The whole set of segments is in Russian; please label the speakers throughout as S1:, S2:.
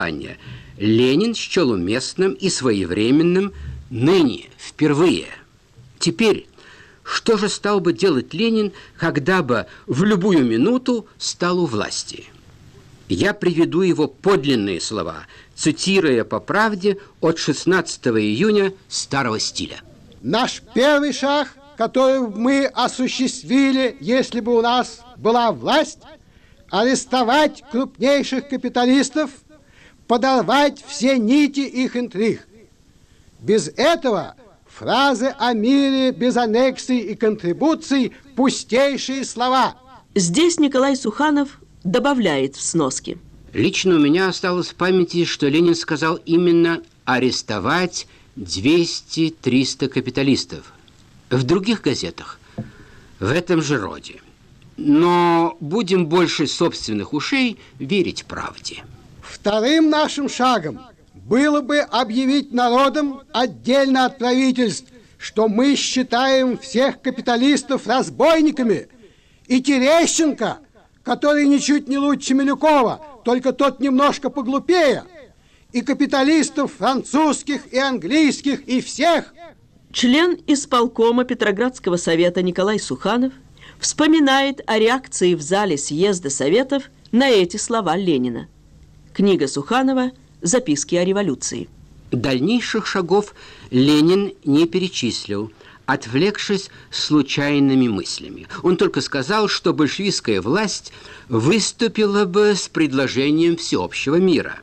S1: Ленин счел уместным и своевременным ныне, впервые. Теперь, что же стал бы делать Ленин, когда бы в любую минуту стал у власти? Я приведу его подлинные слова, цитируя по правде от 16 июня старого стиля.
S2: Наш первый шаг, который мы осуществили, если бы у нас была власть, арестовать крупнейших капиталистов, подорвать все нити их интриг. Без этого фразы о мире без аннексий и контрибуций – пустейшие слова.
S3: Здесь Николай Суханов добавляет в сноске.
S1: Лично у меня осталось в памяти, что Ленин сказал именно арестовать 200-300 капиталистов. В других газетах в этом же роде. Но будем больше собственных ушей верить правде.
S2: Вторым нашим шагом было бы объявить народам отдельно от правительств, что мы считаем всех капиталистов разбойниками, и Терещенко, который ничуть не лучше Милюкова, только тот немножко поглупее, и капиталистов французских и английских, и всех.
S3: Член исполкома Петроградского совета Николай Суханов вспоминает о реакции в зале съезда Советов на эти слова Ленина. Книга Суханова «Записки о революции».
S1: Дальнейших шагов Ленин не перечислил, отвлекшись случайными мыслями. Он только сказал, что большевистская власть выступила бы с предложением всеобщего мира.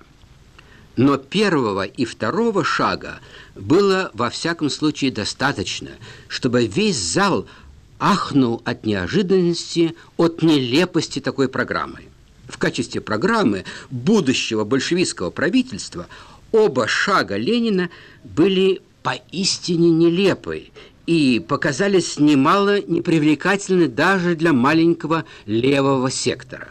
S1: Но первого и второго шага было во всяком случае достаточно, чтобы весь зал ахнул от неожиданности, от нелепости такой программы. В качестве программы будущего большевистского правительства оба шага Ленина были поистине нелепы и показались немало непривлекательны даже для маленького левого сектора.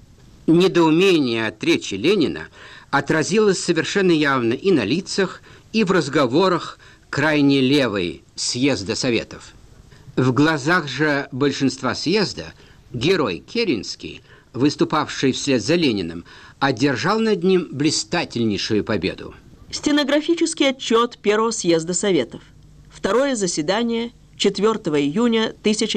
S1: Недоумение от речи Ленина отразилось совершенно явно и на лицах, и в разговорах крайне левой съезда Советов. В глазах же большинства съезда герой Керенский, выступавший вслед за Лениным, одержал над ним блистательнейшую победу.
S3: Стенографический отчет Первого съезда Советов. Второе заседание 4 июня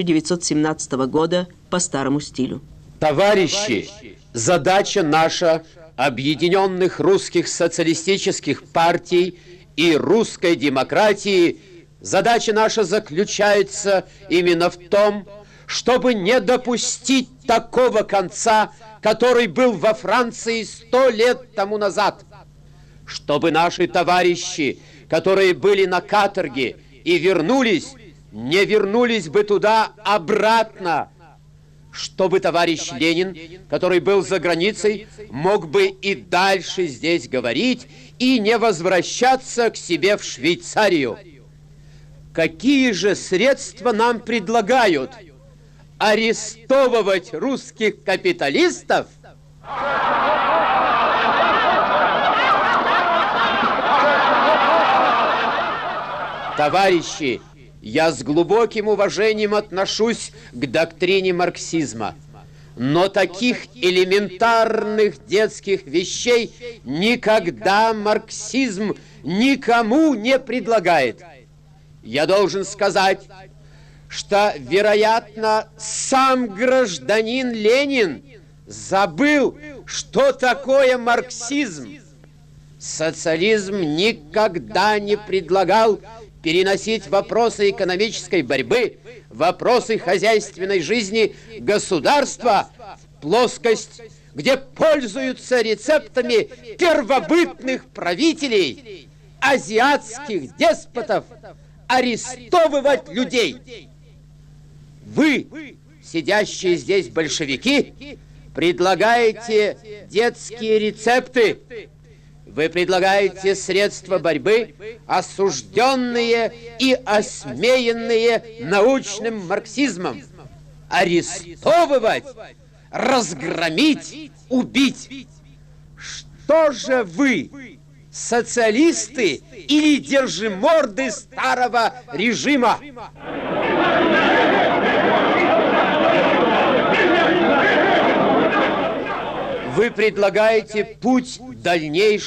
S3: 1917 года по старому стилю.
S4: Товарищи, задача наша объединенных русских социалистических партий и русской демократии, задача наша заключается именно в том, чтобы не допустить такого конца, который был во Франции 100 лет тому назад. Чтобы наши товарищи, которые были на каторге и вернулись, не вернулись бы туда обратно. Чтобы товарищ Ленин, который был за границей, мог бы и дальше здесь говорить и не возвращаться к себе в Швейцарию. Какие же средства нам предлагают? Арестовывать русских капиталистов? Товарищи, я с глубоким уважением отношусь к доктрине марксизма, но таких элементарных детских вещей никогда марксизм никому не предлагает. Я должен сказать, что, вероятно, сам гражданин Ленин забыл, что такое марксизм. Социализм никогда не предлагал переносить вопросы экономической борьбы, вопросы хозяйственной жизни государства в плоскость, где пользуются рецептами первобытных правителей, азиатских деспотов, арестовывать людей. Вы, сидящие здесь большевики, предлагаете детские рецепты. Вы предлагаете средства борьбы, осужденные и осмеянные научным марксизмом. Арестовывать, разгромить, убить. Что же вы, социалисты или держиморды старого режима? вы предлагаете путь дальнейшего